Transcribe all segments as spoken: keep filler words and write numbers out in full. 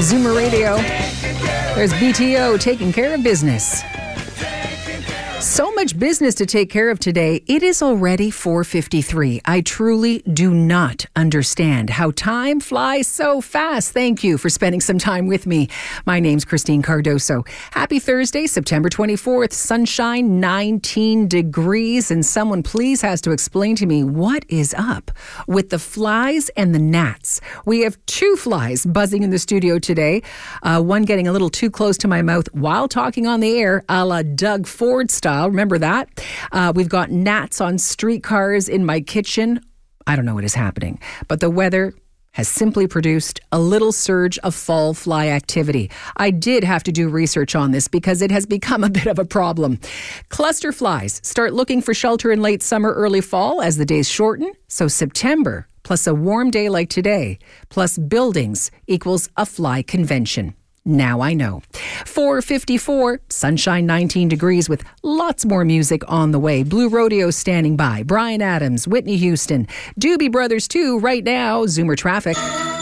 Zoomer Radio. There's B T O taking care of business. So much business to take care of today. It is already four fifty-three. I truly do not understand how time flies so fast. Thank you for spending some time with me. My name's Christine Cardoso. Happy Thursday, September twenty-fourth. Sunshine, nineteen degrees. And someone please has to explain to me what is up with the flies and the gnats. We have two flies buzzing in the studio today. Uh, one getting a little too close to my mouth while talking on the air, a la Doug Ford style. Remember that? Uh, we've got gnats on streetcars in my kitchen. I don't know what is happening, but the weather has simply produced a little surge of fall fly activity. I did have to do research on this because it has become a bit of a problem. Cluster flies start looking for shelter in late summer, early fall as the days shorten. So September plus a warm day like today plus buildings equals a fly convention. Now I know. four fifty-four, sunshine nineteen degrees with lots more music on the way. Blue Rodeo standing by. Bryan Adams, Whitney Houston, Doobie Brothers too right now. Zoomer traffic.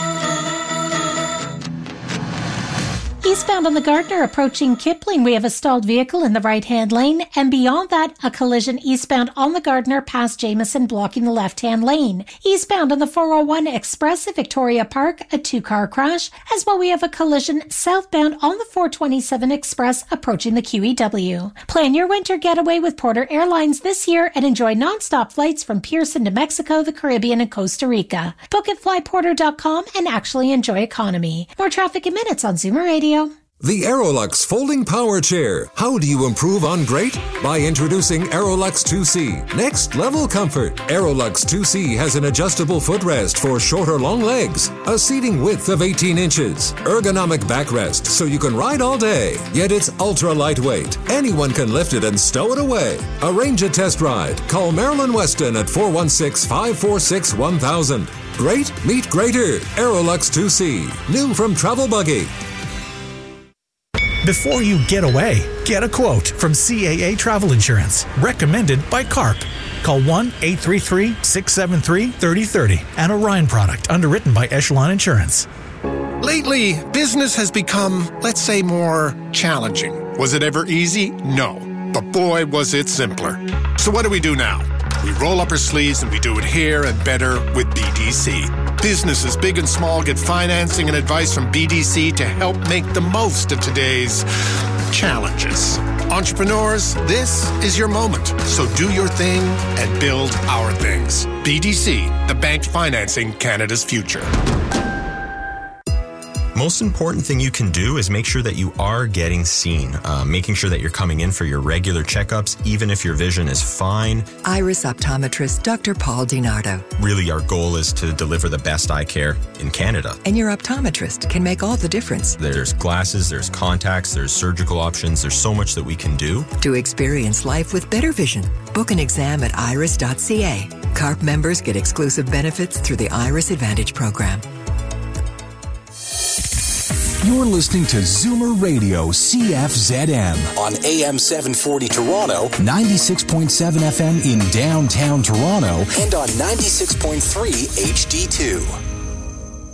Eastbound on the Gardiner approaching Kipling, we have a stalled vehicle in the right-hand lane, and beyond that, a collision eastbound on the Gardiner past Jameson blocking the left-hand lane. Eastbound on the four oh one Express at Victoria Park, a two-car crash, as well we have a collision southbound on the four twenty-seven Express approaching the Q E W. Plan your winter getaway with Porter Airlines this year and enjoy non-stop flights from Pearson to Mexico, the Caribbean, and Costa Rica. Book at fly porter dot com and actually enjoy economy. More traffic in minutes on Zoomer Radio. The Aerolux Folding Power Chair. How do you improve on great? By introducing Aerolux two C. Next level comfort. Aerolux two C has an adjustable footrest for short or long legs, a seating width of eighteen inches, ergonomic backrest so you can ride all day, yet it's ultra lightweight. Anyone can lift it and stow it away. Arrange a test ride. Call Marilyn Weston at four one six, five four six, one thousand. Great meet greater. Aerolux two C. New from Travel Buggy. Before you get away, get a quote from C A A Travel Insurance, recommended by CARP. Call one eight three three, six seven three, three oh three oh. An Orion product underwritten by Echelon Insurance. Lately, business has become, let's say, more challenging. Was it ever easy? No. But boy, was it simpler. So what do we do now? We roll up our sleeves and we do it here and better with B D C. Businesses big and small get financing and advice from B D C to help make the most of today's challenges. Entrepreneurs, this is your moment. So do your thing and build our things. B D C, the bank financing Canada's future. Most important thing you can do is make sure that you are getting seen, uh, making sure that you're coming in for your regular checkups, even if your vision is fine. Iris optometrist Doctor Paul DiNardo. Really, our goal is to deliver the best eye care in Canada. And your optometrist can make all the difference. There's glasses, there's contacts, there's surgical options, there's so much that we can do. To experience life with better vision, book an exam at iris dot c a. CARP members get exclusive benefits through the Iris Advantage program. You're listening to Zoomer Radio C F Z M on A M seven forty Toronto, ninety-six point seven F M in downtown Toronto, and on ninety-six point three H D two.